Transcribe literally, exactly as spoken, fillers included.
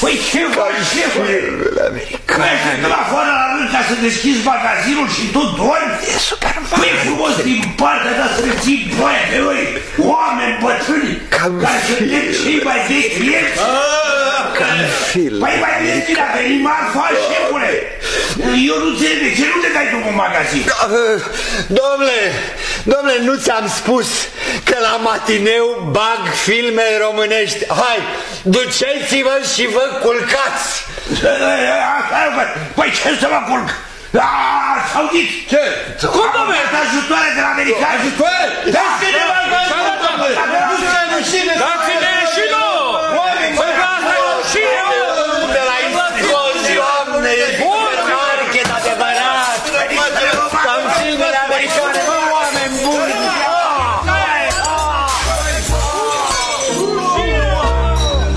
Păi ce faci, șefule? Mergi de la fără la rând ca să deschizi magazinul și tu dormi? E super mare. Păi frumos din partea ta să ții boia de noi, oameni bătrâni, ca să vedem cei mai vechi clienți. Păi mai vezi că dacă e marfa, șefule, eu nu înțeleg de ce nu te dai după magazin. Domnule, domnule, nu ți-am spus că la matineu bag filme românești. Hai, duceți-vă și vă culcați. Păi ce să mă culc? Ați auzit? Ce? Cum, domnule? Ajutoare de la americani. Ajutoare? Dați-ne magazin, domnule! Dați-ne!